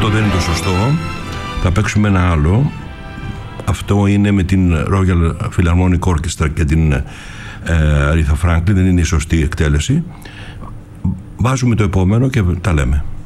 αυτό δεν είναι το σωστό. Θα παίξουμε ένα άλλο. Αυτό είναι με την Royal Philharmonic Orchestra και την Aretha Franklin. Δεν είναι η σωστή εκτέλεση. Βάζουμε το επόμενο και τα λέμε.